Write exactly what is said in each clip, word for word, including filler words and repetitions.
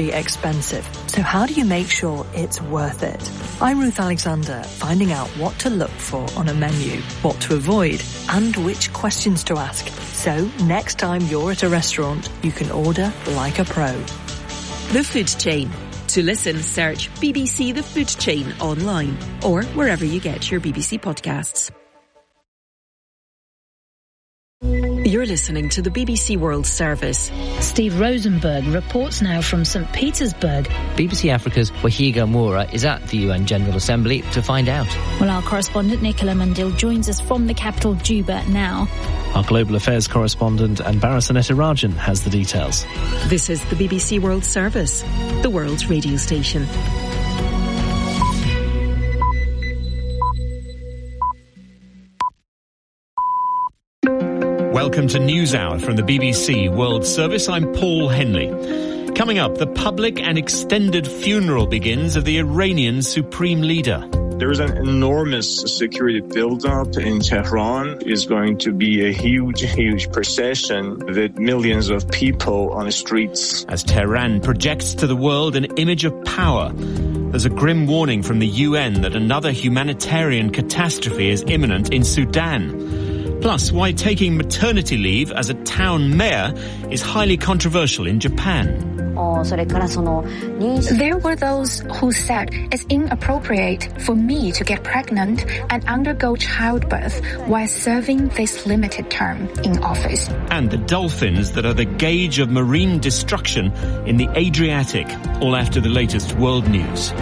be expensive. So how do you make sure it's worth it? I'm Ruth Alexander, finding out what to look for on a menu, what to avoid, and which questions to ask. So next time you're at a restaurant, you can order like a pro. The Food Chain. To listen, search B B C The Food Chain online or wherever you get your B B C podcasts. You're listening to the B B C World Service. Steve Rosenberg reports now from Saint Petersburg. B B C Africa's Wahiga Moura is at the U N General Assembly to find out. Well, our correspondent Nicola Mandil joins us from the capital Juba now. Our global affairs correspondent Anbara Rajan has the details. This is the B B C World Service, the world's radio station. Welcome to NewsHour from the B B C World Service. I'm Paul Henley. Coming up, the public and extended funeral begins of the Iranian Supreme Leader. There is an enormous security buildup in Tehran. It's going to be a huge, huge procession with millions of people on the streets. As Tehran projects to the world an image of power, there's a grim warning from the U N that another humanitarian catastrophe is imminent in Sudan. Plus, why taking maternity leave as a town mayor is highly controversial in Japan. There were those who said it's inappropriate for me to get pregnant and undergo childbirth while serving this limited term in office. And the dolphins that are the gauge of marine destruction in the Adriatic, all after the latest world news.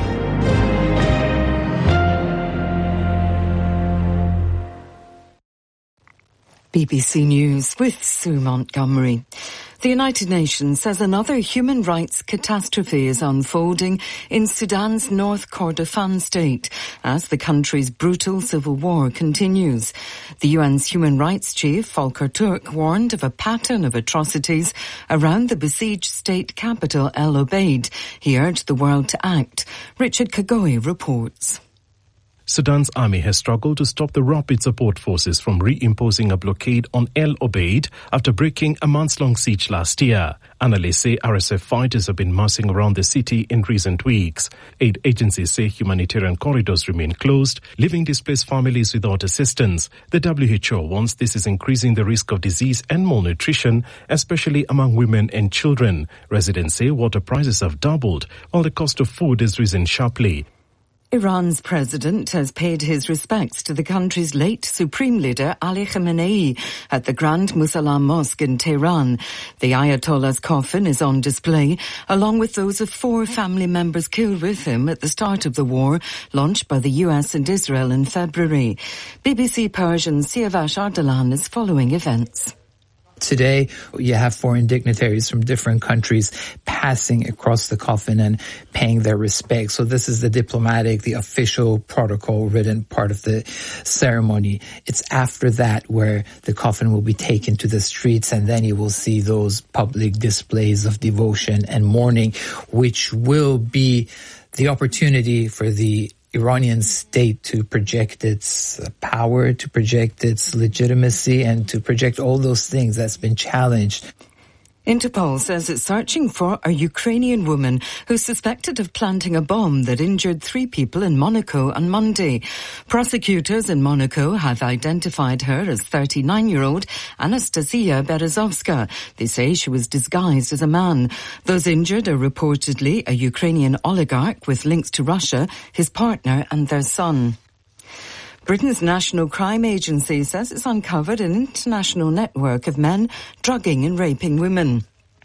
B B C News with Sue Montgomery. The United Nations says another human rights catastrophe is unfolding in Sudan's North Kordofan state as the country's brutal civil war continues. The U N's human rights chief, Volker Turk, warned of a pattern of atrocities around the besieged state capital, El Obeid. He urged the world to act. Richard Kagoi reports. Sudan's army has struggled to stop the Rapid Support Forces from reimposing a blockade on El Obeid after breaking a months-long siege last year. Analysts say R S F fighters have been massing around the city in recent weeks. Aid agencies say humanitarian corridors remain closed, leaving displaced families without assistance. The W H O warns this is increasing the risk of disease and malnutrition, especially among women and children. Residents say water prices have doubled, while the cost of food has risen sharply. Iran's president has paid his respects to the country's late supreme leader Ali Khamenei at the Grand Musalla Mosque in Tehran. The Ayatollah's coffin is on display, along with those of four family members killed with him at the start of the war, launched by the U S and Israel in February. B B C Persian Siavash Ardalan is following events. Today, you have foreign dignitaries from different countries passing across the coffin and paying their respects. So this is the diplomatic, the official protocol-ridden part of the ceremony. It's after that where the coffin will be taken to the streets, and then you will see those public displays of devotion and mourning, which will be the opportunity for the Iranian state to project its power, to project its legitimacy, and to project all those things that's been challenged. Interpol says it's searching for a Ukrainian woman who's suspected of planting a bomb that injured three people in Monaco on Monday. Prosecutors in Monaco have identified her as thirty-nine-year-old Anastasia Berezovska. They say she was disguised as a man. Those injured are reportedly a Ukrainian oligarch with links to Russia, his partner and their son. Britain's National Crime Agency says it's uncovered an international network of men drugging and raping women.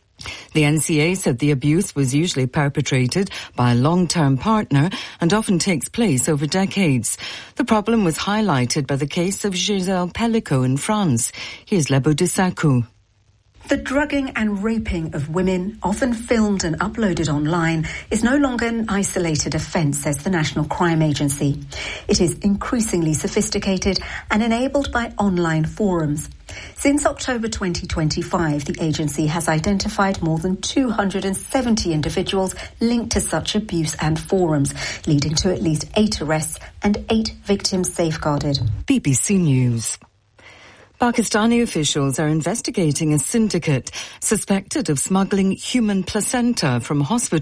The N C A said the abuse was usually perpetrated by a long-term partner and often takes place over decades. The problem was highlighted by the case of Gisèle Pellicot in France. Here's Lebo Dissakou. The drugging and raping of women, often filmed and uploaded online, is no longer an isolated offence, says the National Crime Agency. It is increasingly sophisticated and enabled by online forums. Since October twenty twenty-five, the agency has identified more than two hundred seventy individuals linked to such abuse and forums, leading to at least eight arrests and eight victims safeguarded. B B C News. Pakistani officials are investigating a syndicate suspected of smuggling human placenta from hospitals